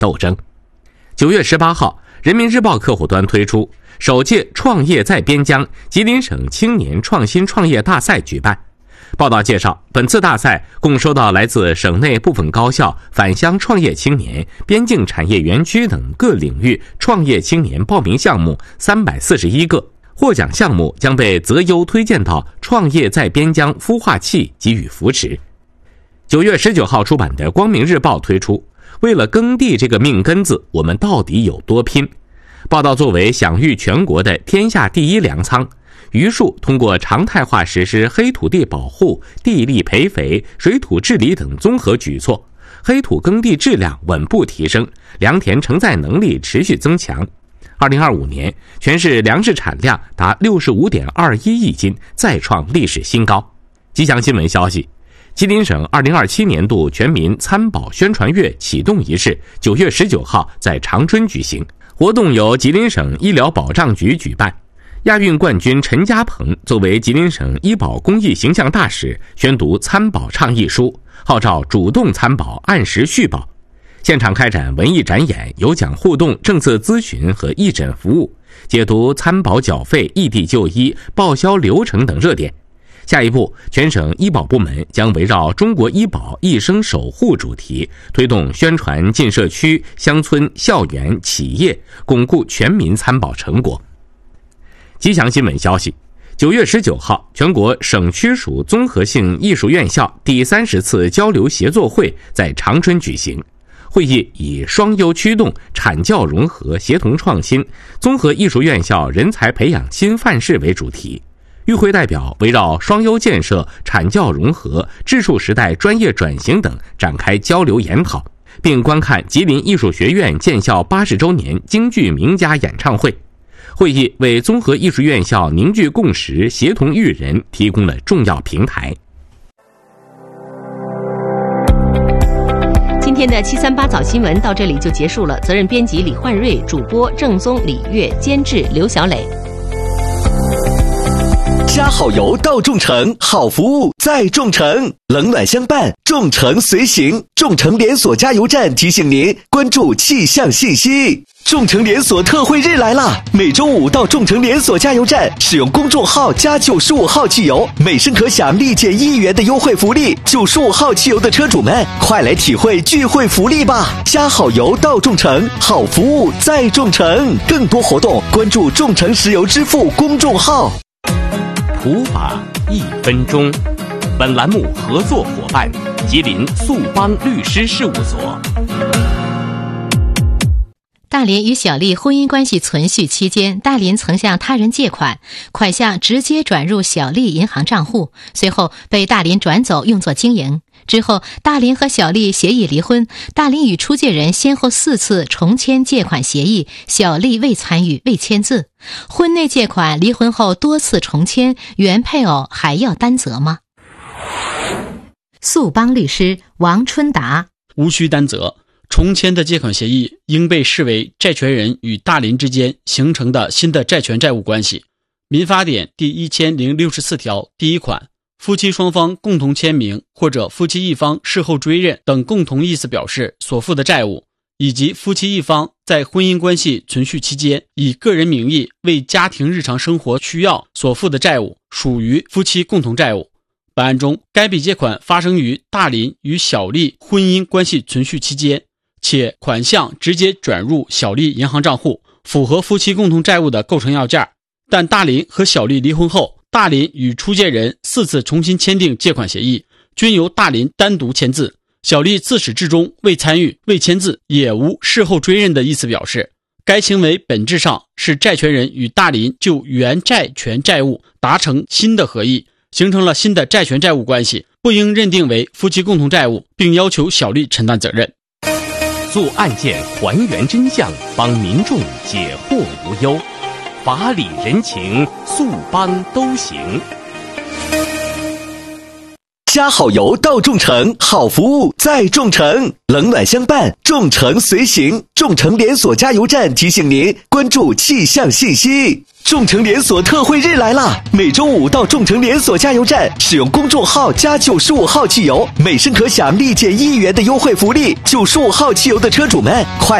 斗争。9月18号，人民日报客户端推出首届创业在边疆吉林省青年创新创业大赛举办。报道介绍，本次大赛共收到来自省内部分高校、返乡创业青年、边境产业园区等各领域创业青年报名项目341个，获奖项目将被择优推荐到创业在边疆孵化器给予扶持。9月19号出版的《光明日报》推出为了耕地这个命根子，我们到底有多拼？报道作为享誉全国的天下第一粮仓，榆树通过常态化实施黑土地保护、地力培肥、水土治理等综合举措，黑土耕地质量稳步提升，良田承载能力持续增强。2025年，全市粮食产量达65.21亿斤，再创历史新高。吉祥新闻消息，吉林省2027年度全民参保宣传月启动仪式9月19号在长春举行，活动由吉林省医疗保障局举办。亚运冠军陈家鹏作为吉林省医保公益形象大使，宣读参保倡议书，号召主动参保，按时续保。现场开展文艺展演、有奖互动、政策咨询和义诊服务，解读参保缴费、异地就医、报销流程等热点。下一步，全省医保部门将围绕中国医保一生守护主题，推动宣传进社区、乡村、校园、企业，巩固全民参保成果。吉祥新闻消息，9月19号，全国省区属综合性艺术院校第30次交流协作会在长春举行。会议以双优驱动、产教融合、协同创新、综合艺术院校人才培养新范式为主题。与会代表围绕双优建设、产教融合、智数时代专业转型等展开交流研讨，并观看吉林艺术学院建校80周年京剧名家演唱会。会议为综合艺术院校凝聚共识、协同育人提供了重要平台。 今天的738早新闻到这里就结束了，责任编辑李焕瑞，主播郑宗、李月，监制刘小磊。 加好油到众诚，好服务在众诚，冷暖相伴，众诚随行。众诚连锁加油站提醒您关注气象信息。众诚连锁特惠日来啦！每周五到众诚连锁加油站，使用公众号加95号汽油，每升可享立减1元的优惠福利。95号汽油的车主们，快来体会聚会福利吧！加好油到众诚，好服务在众诚。更多活动关注众诚石油支付公众号。 普法1分钟，本栏目合作伙伴吉林速邦律师事务所。 大林与小丽婚姻关系存续期间，大林曾向他人借款，款项直接转入小丽银行账户，随后被大林转走用作经营。之后，大林和小丽协议离婚，大林与出借人先后4次重签借款协议，小丽未参与、未签字。婚内借款离婚后多次重签，原配偶还要担责吗？速邦律师王春达： 无需担责。重签的借款协议应被视为债权人与大林之间形成的新的债权债务关系。民法典第1064条第1款，夫妻双方共同签名或者夫妻一方事后追认等共同意思表示所负的债务，以及夫妻一方在婚姻关系存续期间以个人名义为家庭日常生活需要所负的债务，属于夫妻共同债务。本案中，该笔借款发生于大林与小丽婚姻关系存续期间，且款项直接转入小丽银行账户，符合夫妻共同债务的构成要件。但大林和小丽离婚后，大林与出借人4次重新签订借款协议，均由大林单独签字，小丽自始至终未参与、未签字，也无事后追认的意思表示。该行为本质上是债权人与大林就原债权债务达成新的合意，形成了新的债权债务关系，不应认定为夫妻共同债务，并要求小丽承担责任。 做案件还原真相，帮民众解惑无忧，法理人情，速邦都行。 加好油到众诚，好服务在众诚，冷暖相伴，众诚随行。众诚连锁加油站提醒您关注气象信息。 众诚连锁特惠日来啦！每周五到众诚连锁加油站，使用公众号加95号汽油，每升可享立减1元的优惠福利。95号汽油的车主们，快